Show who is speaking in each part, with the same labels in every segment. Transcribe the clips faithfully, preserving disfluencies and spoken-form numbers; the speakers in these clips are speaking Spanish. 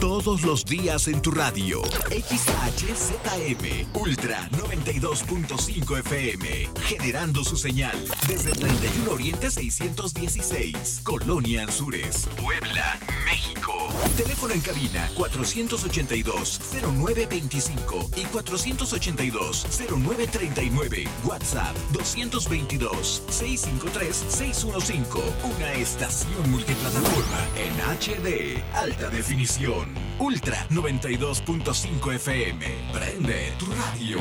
Speaker 1: Todos los días en tu radio. X H Z M Ultra noventa y dos punto cinco F M. Generando su señal desde treinta y uno Oriente seiscientos dieciséis. Colonia Anzures, Puebla, México. Teléfono en cabina cuatrocientos ochenta y dos, cero nueve veinticinco y cuatrocientos ochenta y dos, cero nueve treinta y nueve. WhatsApp doscientos veintidós, seiscientos cincuenta y tres, seiscientos quince. Una estación multiplataforma en H D, alta definición. Ultra noventa y dos punto cinco F M. Prende tu radio.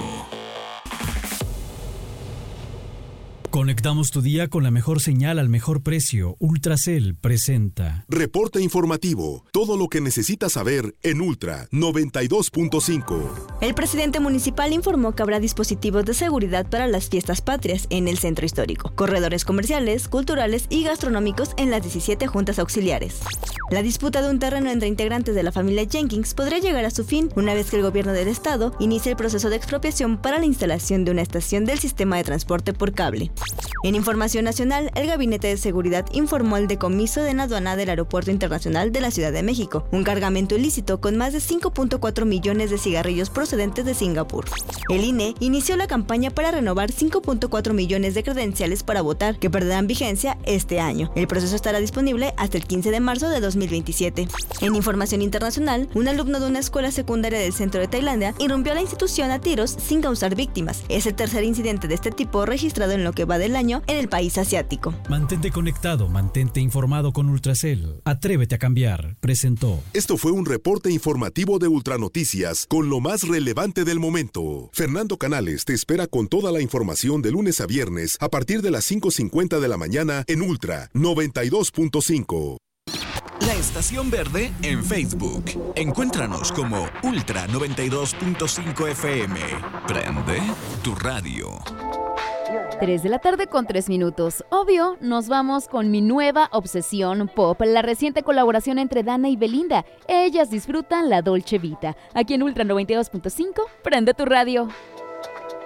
Speaker 2: Conectamos tu día con la mejor señal al mejor precio. Ultracel presenta
Speaker 3: Reporte informativo. Todo lo que necesitas saber en Ultra noventa y dos punto cinco.
Speaker 4: El presidente municipal informó que habrá dispositivos de seguridad para las fiestas patrias en el centro histórico, corredores comerciales, culturales y gastronómicos en las diecisiete juntas auxiliares. La disputa de un terreno entre integrantes de la familia Jenkins podría llegar a su fin una vez que el gobierno del estado inicie el proceso de expropiación para la instalación de una estación del sistema de transporte por cable. En información nacional, el Gabinete de Seguridad informó el decomiso en la aduana del Aeropuerto Internacional de la Ciudad de México, un cargamento ilícito con más de cinco punto cuatro millones de cigarrillos procedentes de Singapur. El I N E inició la campaña para renovar cinco punto cuatro millones de credenciales para votar, que perderán vigencia este año. El proceso estará disponible hasta el quince de marzo de dos mil veintisiete. En información internacional, un alumno de una escuela secundaria del centro de Tailandia irrumpió a la institución a tiros sin causar víctimas. Es el tercer incidente de este tipo registrado en lo que va del año en el país asiático.
Speaker 2: Mantente conectado, mantente informado con Ultracel. Atrévete a cambiar. Presentó.
Speaker 3: Esto fue un reporte informativo de Ultranoticias con lo más relevante del momento. Fernando Canales te espera con toda la información de lunes a viernes a partir de las cinco cincuenta de la mañana en Ultra noventa y dos punto cinco.
Speaker 1: La Estación Verde en Facebook. Encuéntranos como Ultra noventa y dos punto cinco F M. Prende tu radio.
Speaker 5: tres de la tarde con tres minutos. Obvio, nos vamos con mi nueva obsesión pop, la reciente colaboración entre Dana y Belinda. Ellas disfrutan la Dolce Vita. Aquí en Ultra noventa y dos punto cinco, prende tu radio.